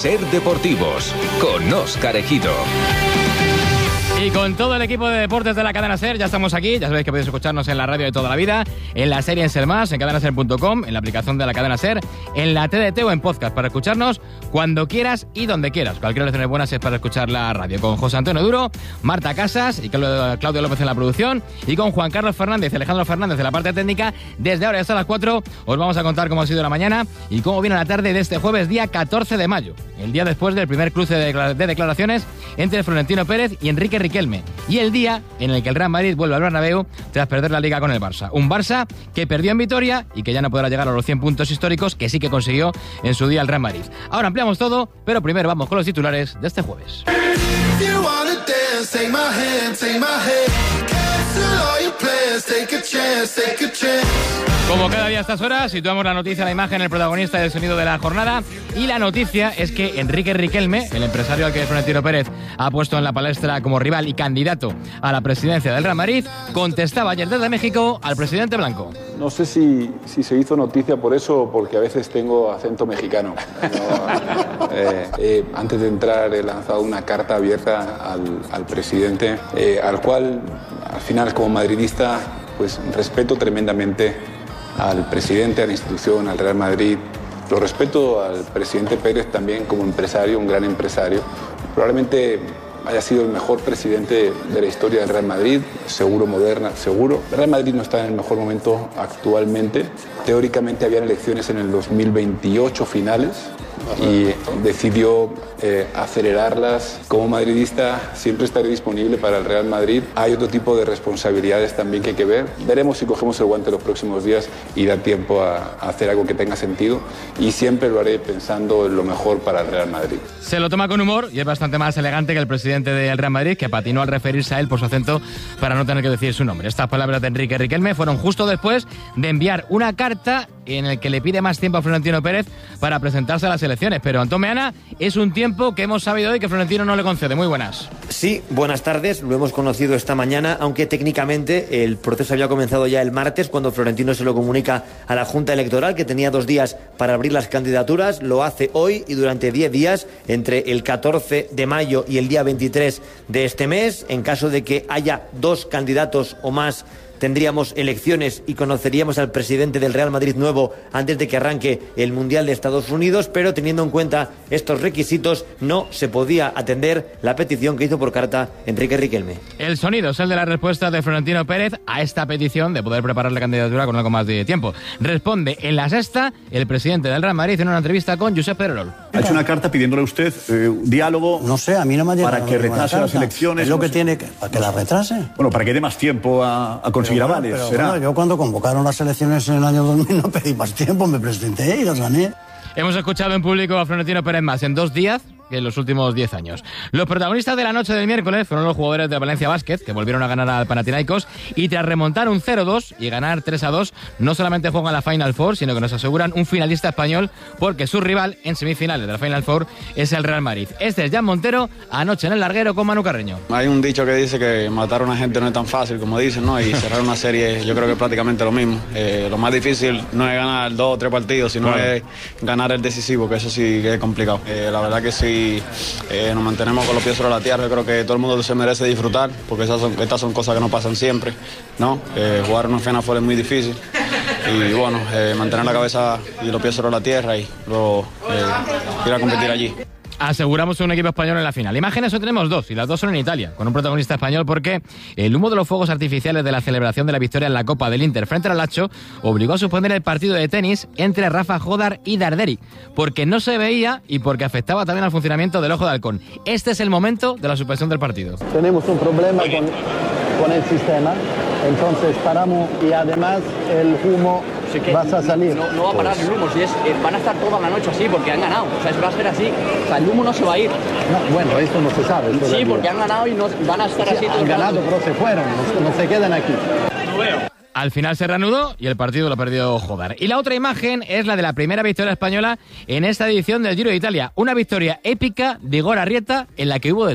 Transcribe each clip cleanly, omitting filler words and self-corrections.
Ser Deportivos, con Óscar Ejido. Y con todo el equipo de deportes de la cadena SER, ya estamos aquí. Ya sabéis que podéis escucharnos en la radio de toda la vida, en la serie en SER+, en cadenaser.com, en la aplicación de la cadena SER, en la TDT o en podcast, para escucharnos cuando quieras y donde quieras. Cualquier lección es buena si es para escuchar la radio. Con José Antonio Duro, Marta Casas y Claudio López en la producción, y con Juan Carlos Fernández y Alejandro Fernández en la parte técnica. Desde ahora hasta las 4 os vamos a contar cómo ha sido la mañana y cómo viene la tarde de este jueves, día 14 de mayo, el día después del primer cruce de declaraciones entre Florentino Pérez y Enrique Riquelme, y el día en el que el Real Madrid vuelve al Bernabéu tras perder la Liga con el Barça. Un Barça que perdió en Vitoria y que ya no podrá llegar a los 100 puntos históricos que sí que consiguió en su día el Real Madrid. Ahora ampliamos todo, pero primero vamos con los titulares de este jueves. Como cada día a estas horas, situamos la noticia, la imagen, el protagonista y el sonido de la jornada. Y la noticia es que Enrique Riquelme, el empresario al que Florentino Pérez ha puesto en la palestra como rival y candidato a la presidencia del Real Madrid, contestaba ayer desde México al presidente blanco. No sé si se hizo noticia por eso o porque a veces tengo acento mexicano. Antes de entrar he lanzado una carta abierta al presidente, al cual al final como madridista pues respeto tremendamente al presidente, a la institución, al Real Madrid. Lo respeto al presidente Pérez también como empresario, un gran empresario. Probablemente haya sido el mejor presidente de la historia del Real Madrid, seguro, Moderna, seguro. El Real Madrid no está en el mejor momento actualmente. Teóricamente habían elecciones en el 2028 finales y decidió acelerarlas. Como madridista siempre estaré disponible para el Real Madrid. Hay otro tipo de responsabilidades también que hay que ver. Veremos si cogemos el guante los próximos días y da tiempo a hacer algo que tenga sentido, y siempre lo haré pensando en lo mejor para el Real Madrid. Se lo toma con humor y es bastante más elegante que el presidente del Real Madrid, que patinó al referirse a él por su acento para no tener que decir su nombre. Estas palabras de Enrique Riquelme fueron justo después de enviar una carta en el que le pide más tiempo a Florentino Pérez para presentarse a las elecciones. Pero Antón Meana, es un tiempo que hemos sabido hoy que Florentino no le concede. Muy buenas. Sí, buenas tardes. Lo hemos conocido esta mañana, aunque técnicamente el proceso había comenzado ya el martes, cuando Florentino se lo comunica a la Junta Electoral, que tenía 2 días para abrir las candidaturas. Lo hace hoy y durante 10 días, entre el 14 de mayo y el día 23 de este mes. En caso de que haya 2 candidatos o más, tendríamos elecciones y conoceríamos al presidente del Real Madrid nuevo antes de que arranque el Mundial de Estados Unidos, pero teniendo en cuenta estos requisitos no se podía atender la petición que hizo por carta Enrique Riquelme. El sonido es el de la respuesta de Florentino Pérez a esta petición de poder preparar la candidatura con algo más de tiempo. Responde en La Sexta el presidente del Real Madrid en una entrevista con Josep Pedrerol. Ha hecho una carta pidiéndole a usted diálogo. No sé, a mí no me ha llegado para que retrase las elecciones. Es lo que tiene que... ¿Para que la retrase? Bueno, para que dé más tiempo a conseguir avales. Pero bueno, yo cuando convocaron las elecciones en el año 2000 no pedí más tiempo, me presenté y las gané. Hemos escuchado en público a Florentino Pérez más en 2 días que en los últimos 10 años. Los protagonistas de la noche del miércoles fueron los jugadores de Valencia Basket, que volvieron a ganar al Panathinaikos, y tras remontar un 0-2 y ganar 3-2, no solamente juegan la Final Four, sino que nos aseguran un finalista español, porque su rival en semifinales de la Final Four es el Real Madrid. Este es Jan Montero, anoche en el larguero con Manu Carreño. Hay un dicho que dice que matar a una gente no es tan fácil, como dicen, ¿no? Y cerrar una serie yo creo que es prácticamente lo mismo. Lo más difícil no es ganar 2 o 3 partidos, sino es ganar el decisivo, que eso sí que es complicado. La verdad que sí, nos mantenemos con los pies sobre la tierra. Yo creo que todo el mundo se merece disfrutar, porque estas son cosas que no pasan siempre, ¿no? Jugar una Final Four es muy difícil y bueno, mantener la cabeza y los pies sobre la tierra y luego ir a competir allí. Aseguramos un equipo español en la final. Imágenes hoy tenemos 2, y las 2 son en Italia, con un protagonista español, porque el humo de los fuegos artificiales de la celebración de la victoria en la Copa del Inter frente al Lazio obligó a suspender el partido de tenis entre Rafa Jodar y Darderi, porque no se veía y porque afectaba también al funcionamiento del ojo de halcón. Este es el momento de la suspensión del partido. Tenemos un problema con el sistema, entonces paramos y además el humo va a salir. No va a parar el humo, van a estar toda la noche así porque han ganado, o sea, va a ser así, o sea, el humo no se va a ir. No, bueno, esto no se sabe. Sí, porque han ganado y no, van a estar así. Han ganado, pero se fueron, no se quedan aquí. No veo. Al final se reanudó y el partido lo perdió Jodar. Y la otra imagen es la de la primera victoria española en esta edición del Giro de Italia. Una victoria épica de Igor Arrieta en la que hubo de todo.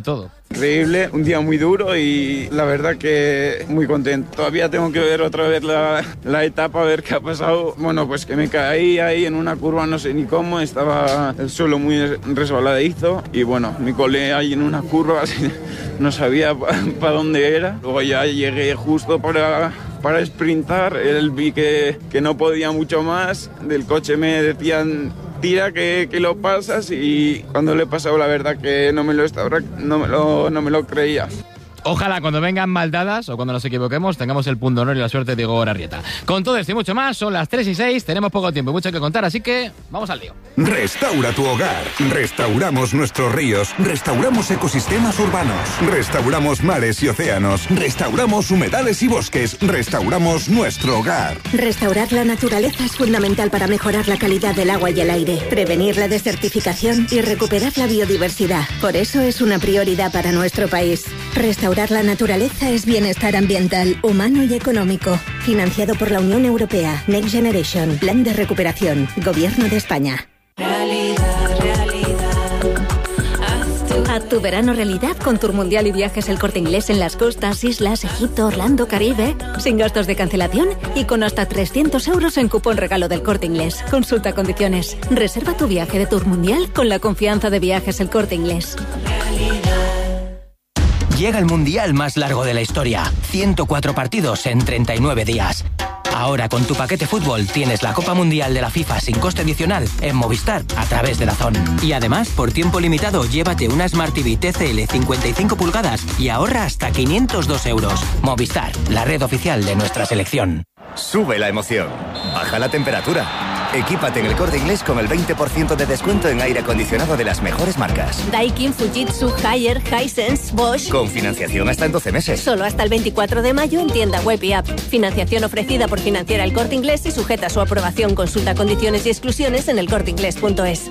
Increíble, un día muy duro y la verdad que muy contento. Todavía tengo que ver otra vez la etapa, a ver qué ha pasado. Bueno, pues que me caí ahí en una curva, no sé ni cómo, estaba el suelo muy resbaladizo y bueno, me colé ahí en una curva, así, no sabía para dónde era. Luego ya llegué justo para sprintar, vi que no podía mucho más, del coche me decían tira que lo pasas y cuando le he pasado la verdad que no me lo creía. Ojalá cuando vengan mal dadas o cuando nos equivoquemos tengamos el punto de honor y la suerte de Diego Arrieta. Con todo esto y mucho más, son las 3:06, tenemos poco tiempo y mucho que contar, así que vamos al lío. Restaura tu hogar. Restauramos nuestros ríos. Restauramos ecosistemas urbanos. Restauramos mares y océanos. Restauramos humedales y bosques. Restauramos nuestro hogar. Restaurar la naturaleza es fundamental para mejorar la calidad del agua y el aire, prevenir la desertificación y recuperar la biodiversidad. Por eso es una prioridad para nuestro país. Restaurar la naturaleza es bienestar ambiental, humano y económico. Financiado por la Unión Europea. Next Generation. Plan de recuperación. Gobierno de España. Haz tu verano realidad con Tour Mundial y Viajes El Corte Inglés en las costas, islas, Egipto, Orlando, Caribe. Sin gastos de cancelación y con hasta 300 euros en cupón regalo del Corte Inglés. Consulta condiciones. Reserva tu viaje de Tour Mundial con la confianza de Viajes El Corte Inglés. Llega el mundial más largo de la historia. 104 partidos en 39 días. Ahora con tu paquete fútbol tienes la Copa Mundial de la FIFA sin coste adicional en Movistar a través de DAZN. Y además, por tiempo limitado, llévate una Smart TV TCL 55 pulgadas y ahorra hasta 502 euros. Movistar, la red oficial de nuestra selección. Sube la emoción. Baja la temperatura. Equípate en El Corte Inglés con el 20% de descuento en aire acondicionado de las mejores marcas. Daikin, Fujitsu, Haier, Hisense, Bosch. Con financiación hasta en 12 meses. Solo hasta el 24 de mayo en tienda web y app. Financiación ofrecida por Financiera El Corte Inglés y sujeta a su aprobación. Consulta condiciones y exclusiones en elcorteinglés.es.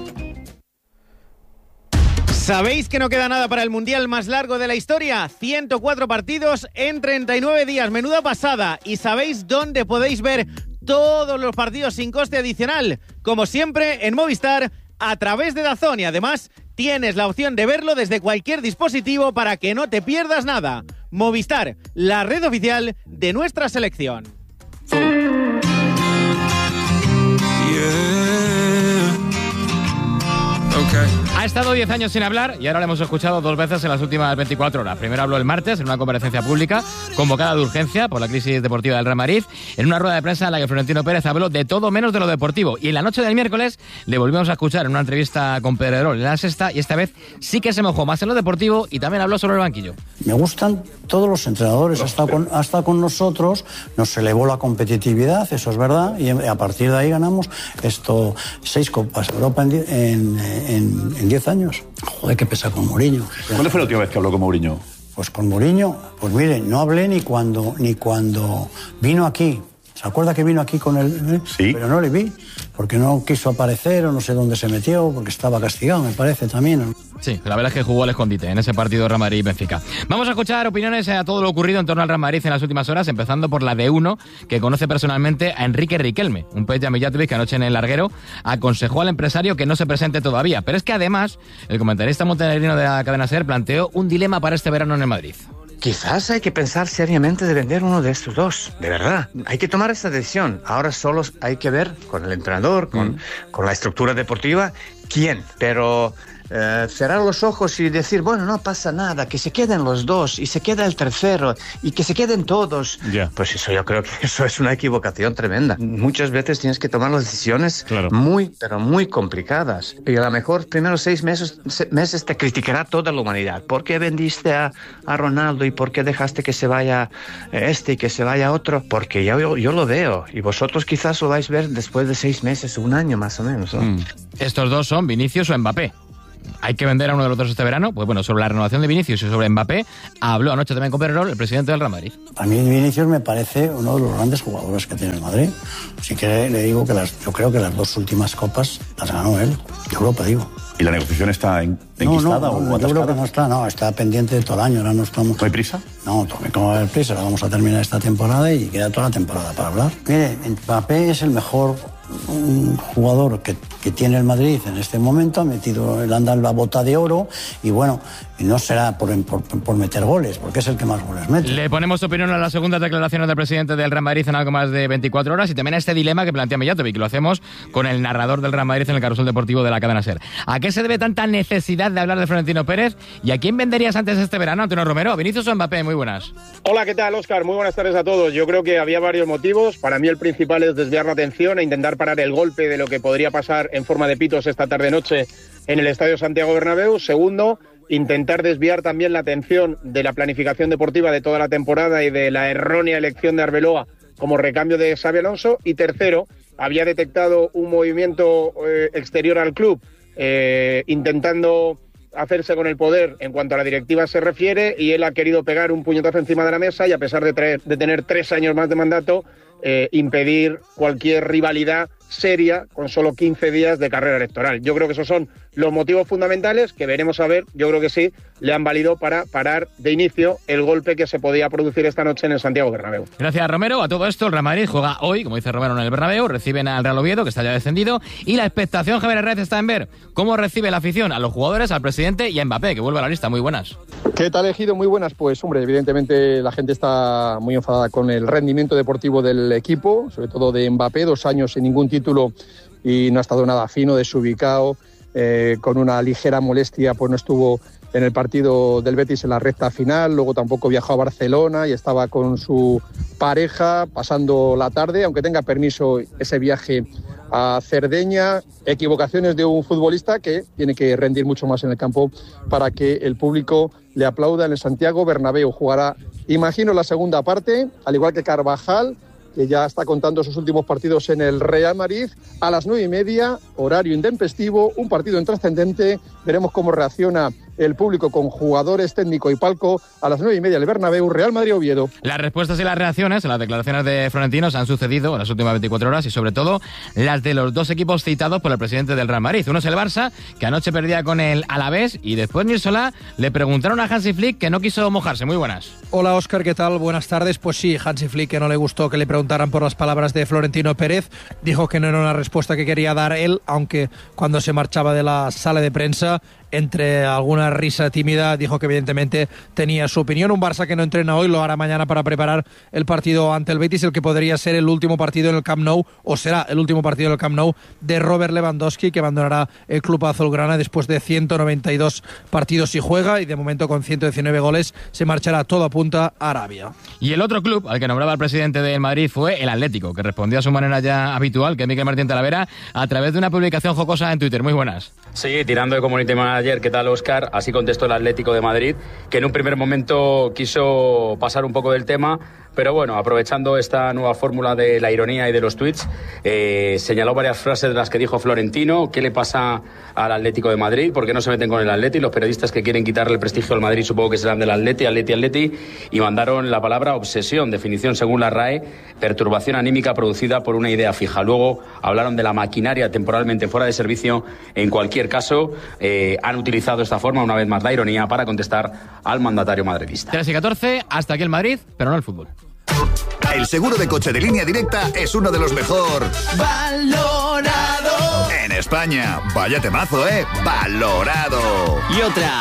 ¿Sabéis que no queda nada para el mundial más largo de la historia? 104 partidos en 39 días. Menuda pasada. ¿Y sabéis dónde podéis ver todos los partidos sin coste adicional? Como siempre, en Movistar, a través de DAZN. Y además, tienes la opción de verlo desde cualquier dispositivo para que no te pierdas nada. Movistar, la red oficial de nuestra selección. Ha estado 10 años sin hablar y ahora le hemos escuchado 2 veces en las últimas 24 horas. Primero habló el martes en una comparecencia pública convocada de urgencia por la crisis deportiva del Real Madrid, en una rueda de prensa en la que Florentino Pérez habló de todo menos de lo deportivo. Y en la noche del miércoles le volvimos a escuchar en una entrevista con Pedrerol en La Sexta y esta vez sí que se mojó más en lo deportivo y también habló sobre el banquillo. Me gustan todos los entrenadores, ha estado con nosotros, nos elevó la competitividad, eso es verdad, y a partir de ahí ganamos 6 Copas Europa en 10 años. Joder, qué pesa con Mourinho. ¿Cuándo fue la última vez que habló con Mourinho? Pues con Mourinho, pues mire, no hablé ni cuando vino aquí. ¿Se acuerda que vino aquí con él? Sí. Pero no le vi, porque no quiso aparecer o no sé dónde se metió, porque estaba castigado, me parece también. Sí, la verdad es que jugó al escondite en ese partido Real Madrid-Benfica. Vamos a escuchar opiniones a todo lo ocurrido en torno al Real Madrid en las últimas horas, empezando por la de uno que conoce personalmente a Enrique Riquelme, un Peja Mijatovic que anoche en el larguero aconsejó al empresario que no se presente todavía. Pero es que además, el comentarista montenegrino de la cadena SER planteó un dilema para este verano en el Madrid. Quizás hay que pensar seriamente de vender uno de estos dos, de verdad. Hay que tomar esa decisión. Ahora solo hay que ver con el entrenador, con la estructura deportiva, quién. Pero cerrar los ojos y decir, bueno, no pasa nada, que se queden los dos y se queda el tercero y que se queden todos. Yeah. Pues eso, yo creo que eso es una equivocación tremenda. Muchas veces tienes que tomar las decisiones muy, pero muy complicadas. Y a lo mejor primeros 6 meses te criticará toda la humanidad. ¿Por qué vendiste a Ronaldo y por qué dejaste que se vaya este y que se vaya otro? Porque yo lo veo y vosotros quizás lo vais a ver después de 6 meses, 1 año más o menos, ¿no? Estos dos son Vinicius o Mbappé. ¿Hay que vender a uno de los dos este verano? Pues bueno, sobre la renovación de Vinicius y sobre Mbappé habló anoche también con Pedrerol, el presidente del Real Madrid. A mí Vinicius me parece uno de los grandes jugadores que tiene el Madrid. Así que le digo que yo creo que las 2 últimas copas las ganó él, de Europa, digo. ¿Y la negociación está enquistada o atascada? Yo creo que está pendiente de todo el año. Ahora no estamos... ¿No hay prisa? No, ¿cómo va a haber prisa? Ahora vamos a terminar esta temporada y queda toda la temporada para hablar. Mire, Mbappé es el mejor un jugador que tiene el Madrid en este momento, ha metido el anda en la bota de oro y bueno, no será por meter goles, porque es el que más goles mete. Le ponemos opinión a las segundas declaraciones del presidente del Real Madrid en algo más de 24 horas y también a este dilema que plantea Mijatovic, y lo hacemos con el narrador del Real Madrid en el carrusel deportivo de la cadena SER. ¿A qué se debe tanta necesidad de hablar de Florentino Pérez? ¿Y a quién venderías antes este verano, Antonio Romero? ¿Vinicius o Mbappé? Muy buenas. Hola, ¿qué tal, Óscar? Muy buenas tardes a todos. Yo creo que había varios motivos. Para mí el principal es desviar la atención e intentar parar el golpe de lo que podría pasar en forma de pitos esta tarde-noche en el Estadio Santiago Bernabéu. Segundo, intentar desviar también la atención de la planificación deportiva de toda la temporada y de la errónea elección de Arbeloa como recambio de Xabi Alonso. Y tercero, había detectado un movimiento exterior al club intentando hacerse con el poder en cuanto a la directiva se refiere, y él ha querido pegar un puñetazo encima de la mesa y, a pesar de tener 3 años más de mandato, impedir cualquier rivalidad seria con solo 15 días de carrera electoral. Yo creo que esos son los motivos fundamentales que veremos a ver. Yo creo que sí, le han valido para parar de inicio el golpe que se podía producir esta noche en el Santiago Bernabéu. Gracias, Romero. A todo esto, el Real Madrid juega hoy, como dice Romero, en el Bernabéu. Reciben al Real Oviedo, que está ya descendido, y la expectación, Javier Herrera, está en ver cómo recibe la afición a los jugadores, al presidente y a Mbappé, que vuelve a la lista. Muy buenas. ¿Qué tal, Ejido? Muy buenas. Pues, hombre, evidentemente la gente está muy enfadada con el rendimiento deportivo del equipo, sobre todo de Mbappé, 2 años sin ningún título y no ha estado nada fino, desubicado, con una ligera molestia, pues no estuvo en el partido del Betis en la recta final, luego tampoco viajó a Barcelona y estaba con su pareja pasando la tarde, aunque tenga permiso ese viaje a Cerdeña. Equivocaciones de un futbolista que tiene que rendir mucho más en el campo para que el público le aplauda en el Santiago Bernabéu. Jugará, imagino, la segunda parte, al igual que Carvajal, que ya está contando sus últimos partidos en el Real Madrid, a las 9:30, horario intempestivo, un partido intrascendente. Veremos cómo reacciona el público con jugadores, técnico y palco a las 9:30 del Bernabéu, Real Madrid-Oviedo. Las respuestas y las reacciones a las declaraciones de Florentino se han sucedido en las últimas 24 horas y sobre todo las de los dos equipos citados por el presidente del Real Madrid. Uno es el Barça, que anoche perdía con el Alavés, y después Nils Solá le preguntaron a Hansi Flick, que no quiso mojarse. Muy buenas. Hola, Óscar, ¿qué tal? Buenas tardes. Pues sí, Hansi Flick, que no le gustó que le preguntaran por las palabras de Florentino Pérez, dijo que no era una respuesta que quería dar él, aunque cuando se marchaba de la sala de prensa, entre alguna risa tímida, dijo que evidentemente tenía su opinión. Un Barça que no entrena hoy, lo hará mañana para preparar el partido ante el Betis, el que podría ser el último partido en el Camp Nou, o será el último partido en el Camp Nou de Robert Lewandowski, que abandonará el club azulgrana después de 192 partidos y juega, y de momento con 119 goles se marchará, todo apunta a Arabia. Y el otro club al que nombraba el presidente del Madrid fue el Atlético, que respondió a su manera ya habitual, que es Miguel Martín Talavera, a través de una publicación jocosa en Twitter. Muy buenas. Sí, tirando de community manager. ¿Qué tal, Óscar? Así contestó el Atlético de Madrid, que en un primer momento quiso pasar un poco del tema, pero bueno, aprovechando esta nueva fórmula de la ironía y de los tweets, señaló varias frases de las que dijo Florentino. ¿Qué le pasa al Atlético de Madrid? ¿Por qué no se meten con el Atleti? Los periodistas que quieren quitarle el prestigio al Madrid supongo que serán del Atleti, y mandaron la palabra obsesión, definición según la RAE, perturbación anímica producida por una idea fija. Luego hablaron de la maquinaria temporalmente fuera de servicio. En cualquier caso, han utilizado esta forma, una vez más, la ironía para contestar al mandatario madridista. 3:14, hasta aquí el Madrid, pero no el fútbol. El seguro de coche de Línea Directa es uno de los mejor valorado en España. Vaya temazo, ¿eh? Valorado. Y otra,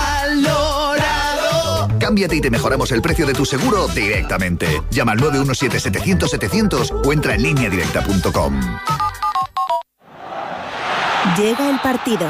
valorado. Cámbiate y te mejoramos el precio de tu seguro directamente. Llama al 917-700-700 o entra en lineadirecta.com. Llega el partido.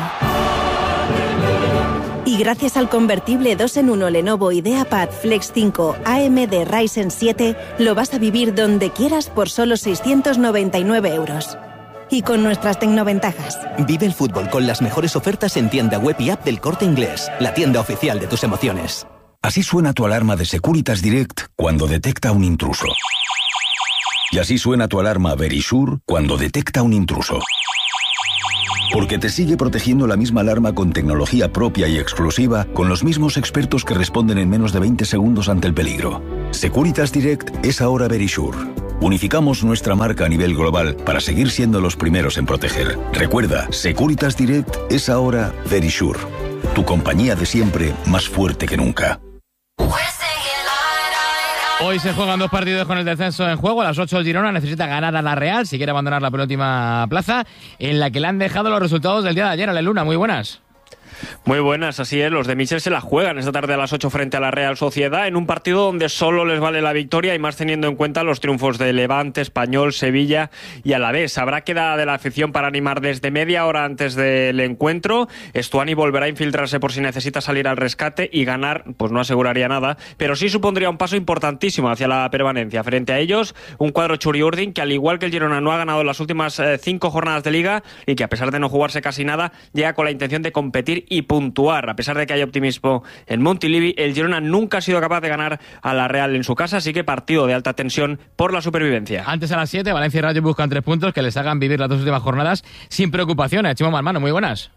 Y gracias al convertible 2-en-1 Lenovo IdeaPad Flex 5 AMD Ryzen 7, lo vas a vivir donde quieras por solo 699 euros. Y con nuestras tecnoventajas. Vive el fútbol con las mejores ofertas en tienda web y app del Corte Inglés, la tienda oficial de tus emociones. Así suena tu alarma de Securitas Direct cuando detecta un intruso. Y así suena tu alarma Verisure cuando detecta un intruso. Porque te sigue protegiendo la misma alarma con tecnología propia y exclusiva, con los mismos expertos que responden en menos de 20 segundos ante el peligro. Securitas Direct es ahora Verisure. Unificamos nuestra marca a nivel global para seguir siendo los primeros en proteger. Recuerda, Securitas Direct es ahora Verisure. Tu compañía de siempre, más fuerte que nunca. Hoy se juegan 2 partidos con el descenso en juego. A las 8 el Girona necesita ganar a la Real si quiere abandonar la penúltima plaza, en la que le han dejado los resultados del día de ayer. Ale Luna, muy buenas. Muy buenas, así es, los de Michel se la juegan esta tarde a las 8 frente a la Real Sociedad, en un partido donde solo les vale la victoria y más teniendo en cuenta los triunfos de Levante, Español, Sevilla y Alavés. Habrá quedada de la afición para animar desde media hora antes del encuentro. Estuani volverá a infiltrarse por si necesita salir al rescate, y ganar pues no aseguraría nada, pero sí supondría un paso importantísimo hacia la permanencia. Frente a ellos, un cuadro Churiurdin que, al igual que el Girona, no ha ganado las últimas 5 jornadas de Liga y que, a pesar de no jugarse casi nada, llega con la intención de competir y puntuar. A pesar de que hay optimismo en Montilivi, el Girona nunca ha sido capaz de ganar a la Real en su casa, así que partido de alta tensión por la supervivencia. Antes, a las 7, Valencia y Rayo buscan 3 puntos que les hagan vivir las 2 últimas jornadas sin preocupaciones. Chimo Marmano, muy buenas.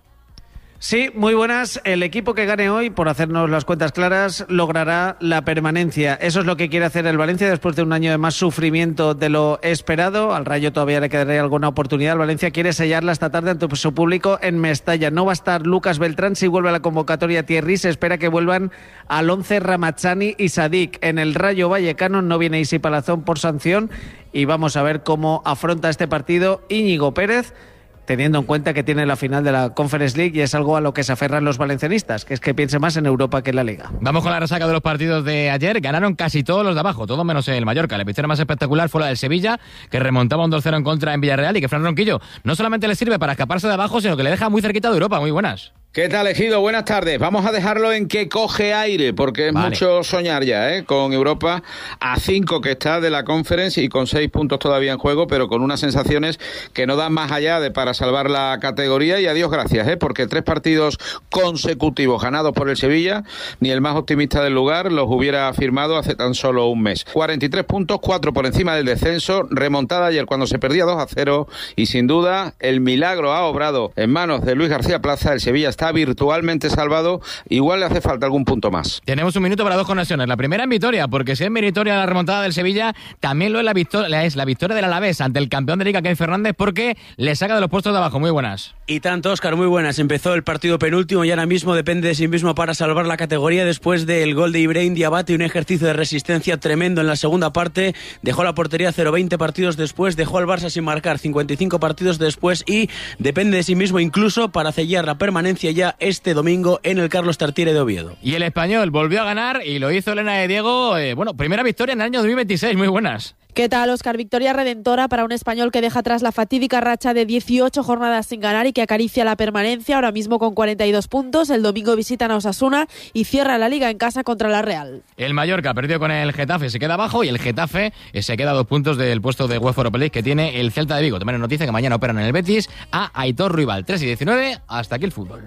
Sí, muy buenas. El equipo que gane hoy, por hacernos las cuentas claras, logrará la permanencia. Eso es lo que quiere hacer el Valencia después de un año de más sufrimiento de lo esperado. Al Rayo todavía le quedaría alguna oportunidad. El Valencia quiere sellarla esta tarde ante su público en Mestalla. No va a estar Lucas Beltrán si vuelve a la convocatoria Thierry. Se espera que vuelvan al 11 Ramazzani y Sadik. En el Rayo Vallecano no viene Isi Palazón por sanción, y vamos a ver cómo afronta este partido Íñigo Pérez, teniendo en cuenta que tiene la final de la Conference League y es algo a lo que se aferran los valencianistas, que es que piense más en Europa que en la Liga. Vamos con la resaca de los partidos de ayer. Ganaron casi todos los de abajo, todo menos el Mallorca. La victoria más espectacular fue la del Sevilla, que remontaba un 2-0 en contra en Villarreal, y que Fran Ronquillo no solamente le sirve para escaparse de abajo, sino que le deja muy cerquita de Europa. Muy buenas. ¿Qué tal, Ejido? Buenas tardes. Vamos a dejarlo en que coge aire, porque es mucho soñar ya, con Europa a 5 que está de la Conference y con 6 puntos todavía en juego, pero con unas sensaciones que no dan más allá de para salvar la categoría. Y a Dios gracias, porque 3 partidos consecutivos ganados por el Sevilla, ni el más optimista del lugar los hubiera firmado hace tan solo un mes. 43 puntos, 4 por encima del descenso, remontada ayer cuando se perdía 2-0, y sin duda el milagro ha obrado en manos de Luis García Plaza. El Sevilla está virtualmente salvado, igual le hace falta algún punto más. Tenemos un minuto para 2 conexiones. La primera en Vitoria, porque si es meritoria la remontada del Sevilla, también lo es la victoria del Alavés ante el campeón de Liga, Ken Fernández, porque le saca de los puestos de abajo. Muy buenas. Y tanto, Óscar, muy buenas. Empezó el partido penúltimo y ahora mismo depende de sí mismo para salvar la categoría después del gol de Ibrahim Diabate y un ejercicio de resistencia tremendo en la segunda parte. Dejó la portería 0-20 partidos después, dejó al Barça sin marcar 55 partidos después, y depende de sí mismo incluso para sellar la permanencia ya este domingo en el Carlos Tartiere de Oviedo. Y el Español volvió a ganar y lo hizo Elena de Diego. Primera victoria en el año 2026. Muy buenas. ¿Qué tal, Óscar? Victoria redentora para un Español que deja atrás la fatídica racha de 18 jornadas sin ganar y que acaricia la permanencia, ahora mismo con 42 puntos. El domingo visitan a Osasuna y cierra la Liga en casa contra la Real. El Mallorca perdió con el Getafe, se queda abajo, y el Getafe se queda a 2 puntos del puesto de UEFA Europa League que tiene el Celta de Vigo. También noticia que mañana operan en el Betis a Aitor Ruibal. 3:19, hasta aquí el fútbol.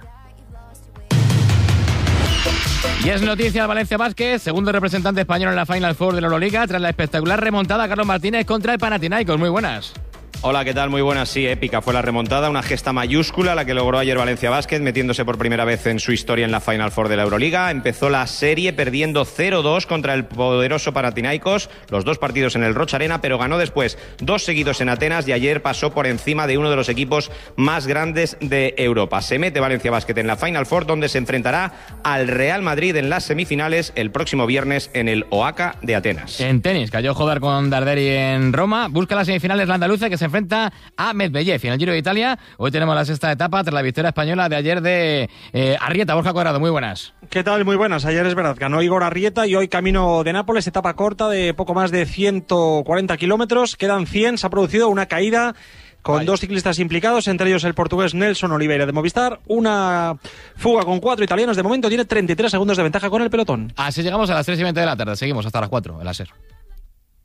Y es noticia el Valencia Basket, segundo representante español en la Final Four de la Euroliga, tras la espectacular remontada Carlos Martínez contra el Panathinaikos. Muy buenas. Hola, ¿qué tal? Muy buenas. Sí, épica fue la remontada, una gesta mayúscula la que logró ayer Valencia Basket, metiéndose por primera vez en su historia en la Final Four de la Euroliga. Empezó la serie perdiendo 0-2 contra el poderoso Panathinaikos, los 2 partidos en el Roch Arena, pero ganó después 2 seguidos en Atenas y ayer pasó por encima de uno de los equipos más grandes de Europa. Se mete Valencia Basket en la Final Four, donde se enfrentará al Real Madrid en las semifinales el próximo viernes en el Oaca de Atenas. En tenis, cayó Jodar con Darderi en Roma, busca las semifinales la andaluza, que se enfrenta a Medvedev en el Giro de Italia. Hoy tenemos la sexta etapa tras la victoria española de ayer de Arrieta. Borja Cuadrado, muy buenas. ¿Qué tal? Muy buenas. Ayer es verdad, ganó Igor Arrieta y hoy camino de Nápoles, etapa corta de poco más de 140 kilómetros. Quedan 100, se ha producido una caída con 2 ciclistas implicados, entre ellos el portugués Nelson Oliveira de Movistar. Una fuga con 4 italianos. De momento tiene 33 segundos de ventaja con el pelotón. Así llegamos a las 3:20 de la tarde. Seguimos hasta las 4 en la SER.